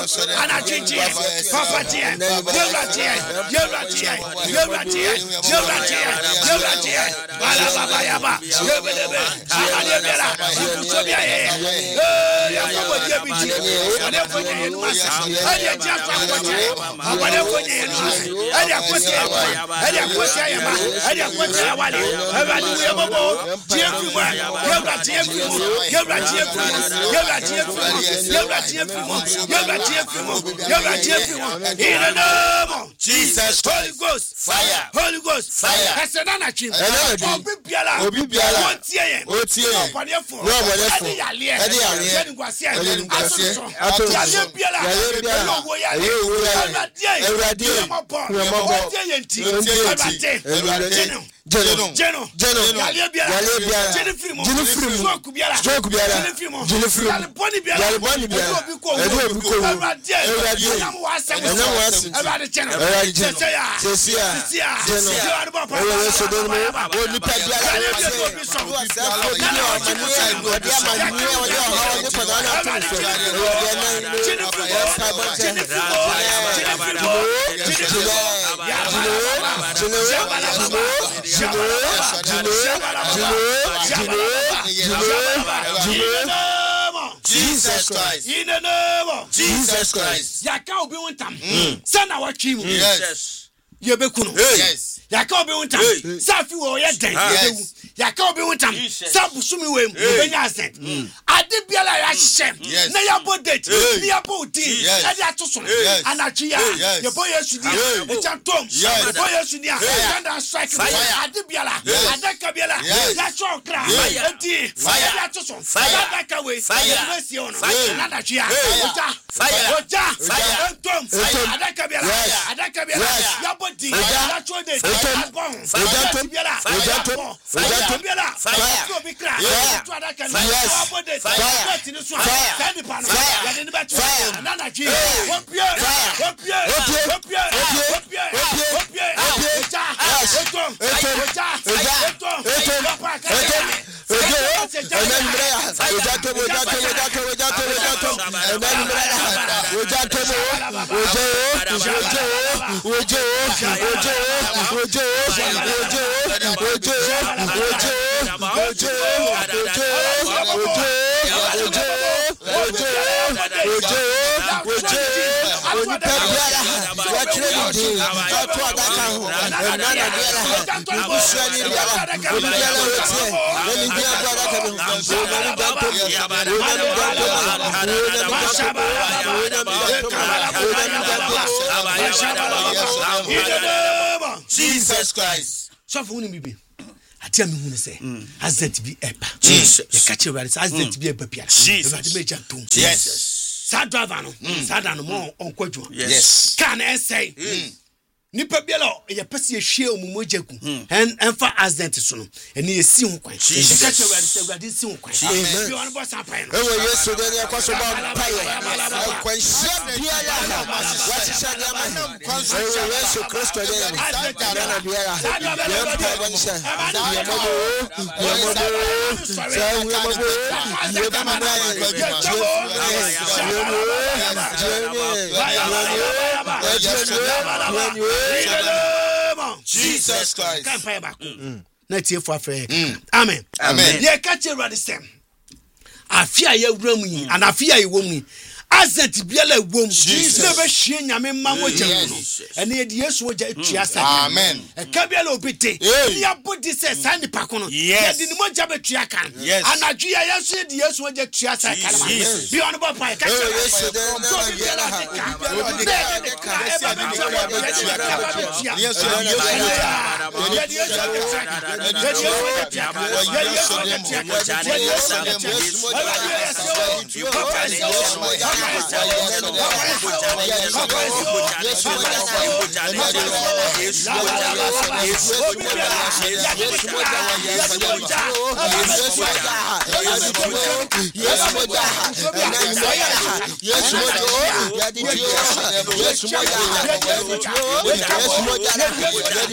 Anajinji, Papa Tia, Yoratia, Balabayaba, Yobelebe, Amadebela, Sobia, Jesus, Holy Ghost, fire, Holy Ghost, fire. Jesus Christ. In the name of Jesus Christ. Yaka obi wontam. Sana wa twi mu. Yes. Yebekuno. Yes. Yaka obi wontam. Safi wo ye den. Yaka obi wontam. Sabusumi wem. Benya asent. Ade biala ya shem. Na ya bodate. Ni ya bodi. Ade atoso. Anachia. Yebo Yesu di. Echantom. Yebo Yesu di. Anda strike. Ade biala. Ade kabiala. Ya chokra. Enti. Ade atoso. Ade kawe. Mercy on. Anachia. Oja. Entom. Ade kabiala. Ade kabiala. Ya bodi. Ya chode. Bon. Ade biala. Jesus Christ. So for me atia me hunu say azet bi epa Jesus ye ka che wari azet bi epa pia Jesus me jantum yes sa driver no sa da no mo onkwadwo yes can I say nipa biela ye pese ye hwe omumojaku enfa azet so no ene ye si ho kwan ye ka che wari say wari si ho kwan bi won bo sa pan no e wo Yesu de ye kwaso ba pai kwan hye biela wati sha de ma kwan Yesu Kristo de na biela ye pa ban sha Jesus Christ. Amen. Amen. Ye catch a radisem. Afia ye wramu and afia ye womu. Azet biela wom never share nyame mamoja and ye Yesu oja tuasa. Amen. E kabiela obite. Ya body say sand pakono. Ye di moja betua kan. Anadua Yesu ye Yesu oja tuasa kalama. Bi on bo pai ka. Yesu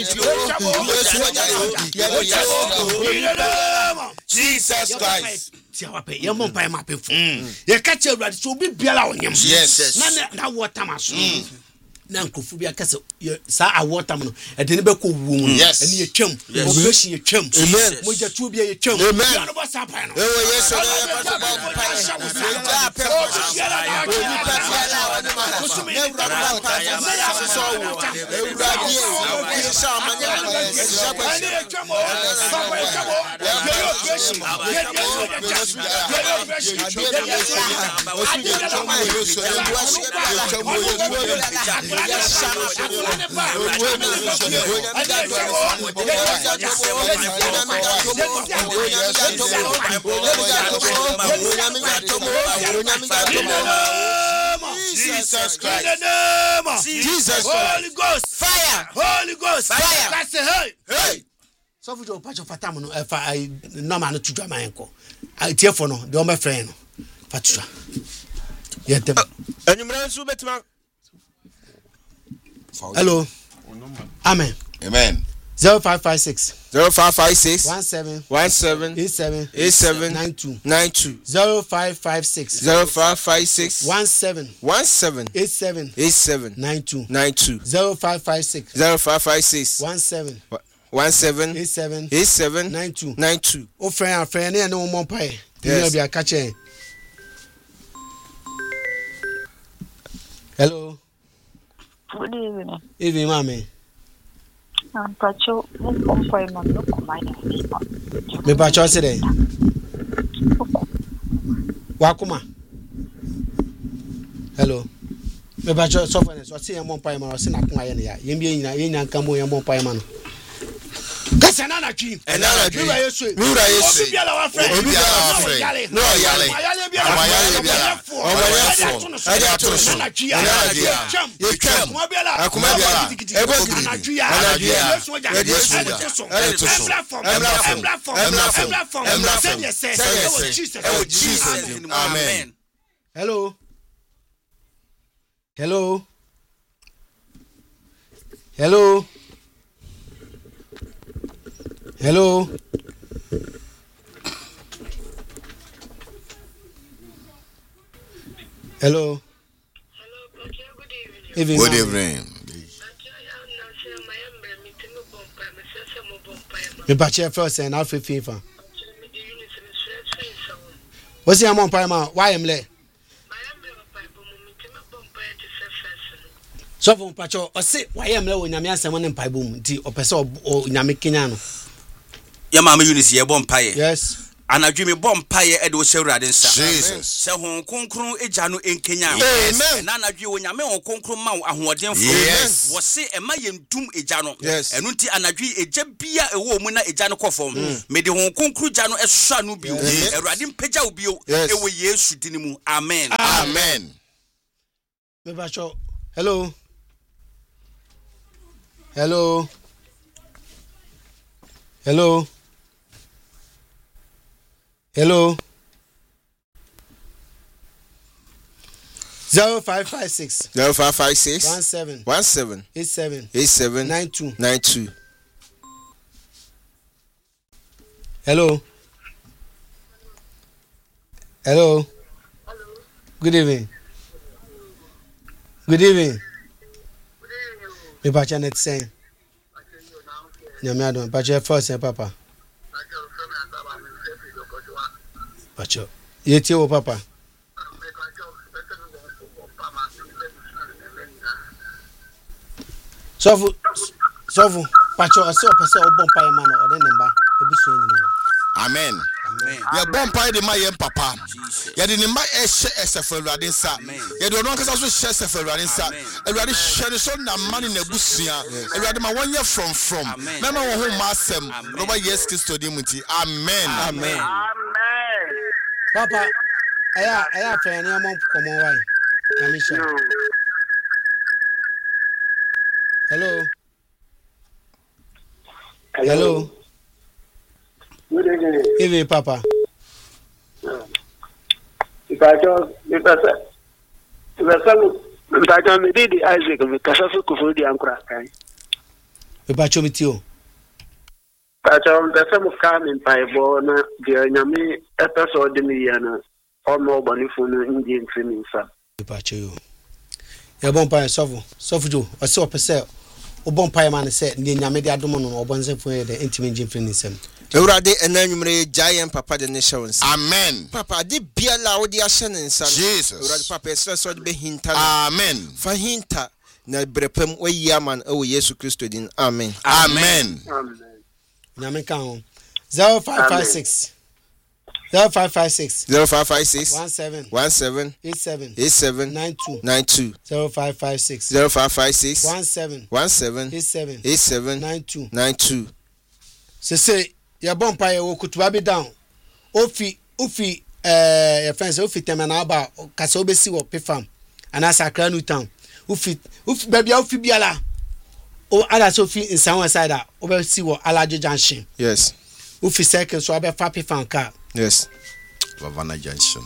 Jesus Christ. tia wa pe ye mo mpa ma pe fu ye ka che awurade so obi biala onyam na water maso na nkofu bi akase sa awota mo e de ne be ko wu mu ene ye twam operation ye twam mo ja tu bi ye twam ya no bo sa pa no yes Jesus Christ. Jesus Holy Ghost fire. Holy Ghost Fire. That's it. Hey. So for your patch of fatam no no man to drama enko. I tear for no the my friend no. Fatra. Yeah them. Enyumra nso betima. Hello. Amen. Amen. 0556 17 87 92 0556 17 92 0556 17 92 o friend na no mo pai tell be aka che. Hello. Good evening. Evening, mama. Pacho, compare no kumaya. Me pacho se dey. Wakuma. Hello. Me pacho so fane so say mo pai ma o se na kumaya ne ya. Yem bi nyina nka mo yem mo pai ma no. Kasa na twi. Enana twi. Mura Yesu. Obi biala wa friend. Obi biala wa friend. No yale. Ayale biala. Aja to so. Na twi. Ye twam. Akuma biala. Ebo gidi. Na twi. Yesu ja. Yesu. Oh Jesus. Amen. Hello. Hello. Hello. Hello. Hello. Good evening. Me bache first and half FIFA. What's your mom pie ma? Why am le? So from pacho o say why am le wo nyame asem ne pai bom ti o pese o nyame kenya no. Ya mama Eunice ye bom paye. Yes. Anadwi me bom paye e de wo shewrade nsa. Jesus. Se hon konkron eja no enkenya. Amen. Na anadwi wo nyame hon konkron ma ahodenfo. Yes. Wo se e ma yentum eja no. Yes. Enu nti anadwi eja bia e wo mu na eja no kofom. Me de hon konkron ja no ehwa no bio. Erade mpagya wo bio e wo Yesu dinimu. Amen. Amen. Me bacho. Hello. Hello. Hello. Hello. 0556 17 87 92. Hello. Hello. Good evening. Good evening. Me bacha net saying. Nyame adon bacha first and papa. Bacha. Yeti wo papa. Sofu bacha o se o pese o bompa ye man o de nemba e bi so nyina. Amen. Amen. Ya bompa de ma ye papa. Ya de ne ma e hye esefawurade nsa. Ya de ono nkasa so hye esefawurade nsa. Awurade hye ne so na mane na busua. Awurade ma wonye from. Mema wo ho ma asem. Roba yes Christo di muti. Amen. Amen. Papa, aya fe ni amon komo wai. Kamisha. Hello. Hello. Good evening. Evening, Papa. If I me did Isaac, me kasafu kufudi ankura kai. Me bacho mitio. Pacho, the same coming by Bona, the enemy episode de Miana, or more Bonifun Indian Finning, sir. Pacho. Your bumpire Sofu, or so per se, or bumpire man said, near Yamedia Domon or Bonze for the intimate Jim Finnism. Eurade enumere giant papa the nations. Amen. Papa di bia la odi ashen nsan. Jesus. Eurade papa so be hinta. Amen. Fa hinta na brepem we yaman e wo Yesu Kristo din. Amen. Amen. Amen. Nyame kan 0556 0556 0556 17 87 92 0556 17 92 se ya bompa ye wokutuba be down ofi your friends ofi temana aba kasa obesi wo pefam ana sakra new town ofi babia ofi biala o ada so fi in someone side that obesi wo alaje junction. Yes. Ofi second so abe fa pefam car. Yes. Bavana Junction.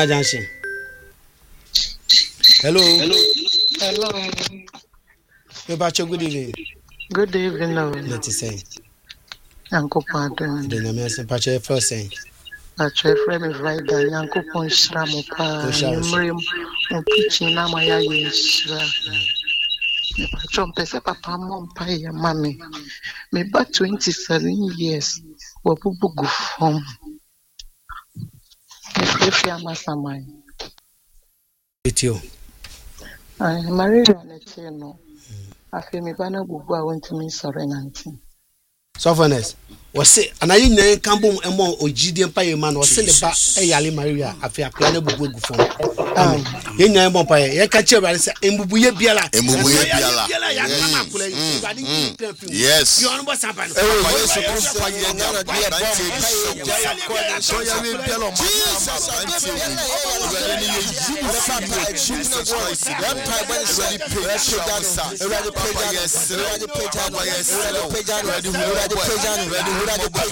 Hello. Hello. Good evening. Good evening. Let's say. Yanko Pardon. The name is Pache first saying. Pache Frame Rider, Yanko Ponshramopa, Mrim, Pichina Maya Yeshra. Pacho Pesa Papa Mom Paya Mammy. Me but 27 years. Wapubu Gufom. If you are Masamai. It's you. I married on a channel. I feel me banner Buba went to me serenity. Softness was say, and I know Campbell and more Ogidian Pay man was sent back a Yali Maria after a plan of good phone. In Yampire, you catch your rice and Bubuya Biala. Yes, you know what's happened. Ready,